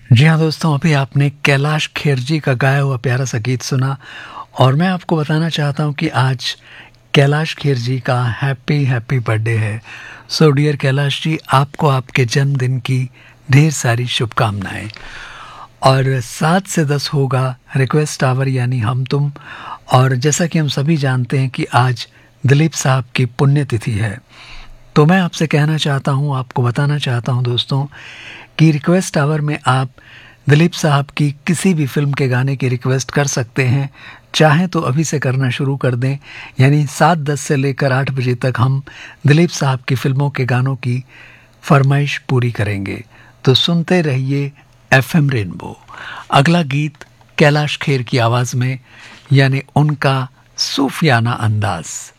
जी हाँ दोस्तों, अभी आपने कैलाश खेर जी का गाया हुआ प्यारा सा गीत सुना और मैं आपको बताना चाहता हूँ कि आज कैलाश खेर जी का हैप्पी हैप्पी बर्थडे है। सो डियर कैलाश जी, आपको आपके जन्मदिन की ढेर सारी शुभकामनाएं। और 7 से 10 होगा रिक्वेस्ट आवर यानी हम तुम। और जैसा कि हम सभी जानते हैं कि आज दिलीप साहब की पुण्यतिथि है, तो मैं आपसे कहना चाहता हूँ, आपको बताना चाहता हूँ दोस्तों कि रिक्वेस्ट आवर में आप दिलीप साहब की किसी भी फ़िल्म के गाने की रिक्वेस्ट कर सकते हैं। चाहें तो अभी से करना शुरू कर दें, यानी 7:10 से लेकर 8 बजे तक हम दिलीप साहब की फ़िल्मों के गानों की फरमाइश पूरी करेंगे। तो सुनते रहिए एफएम रेनबो। अगला गीत कैलाश खेर की आवाज़ में, यानी उनका सूफियाना अंदाज़।